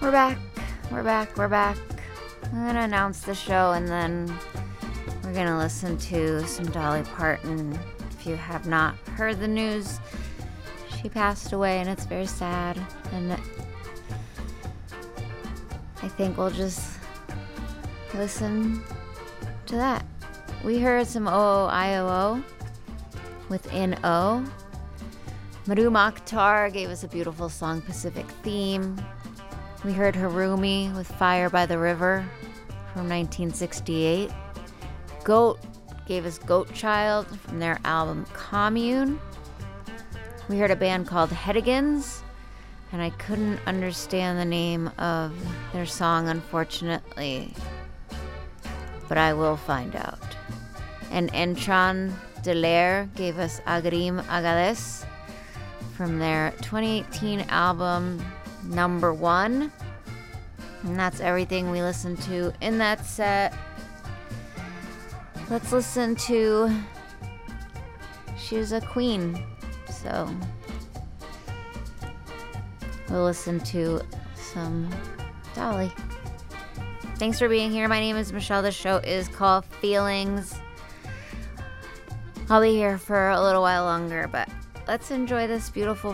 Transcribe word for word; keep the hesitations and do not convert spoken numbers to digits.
We're back. We're back. We're back. I'm going to announce the show and then we're going to listen to some Dolly Parton. If you have not heard the news, she passed away and it's very sad. And I think we'll just listen to that. We heard some O O I O O with N O. Madhu Mokhtar gave us a beautiful song, Pacific Theme. We heard Harumi with Fire by the River from nineteen sixty-eight. Goat gave us Goat Child from their album Commune. We heard a band called Hedigans, and I couldn't understand the name of their song, unfortunately, but I will find out. And Entran de l'Air gave us Agrim Agades from their twenty eighteen album Number One. And that's everything we listened to in that set. Let's listen to She's a Queen. So we'll listen to some Dolly. Thanks for being here. My name is Michelle. The show is called Feelings. I'll be here for a little while longer, but let's enjoy this beautiful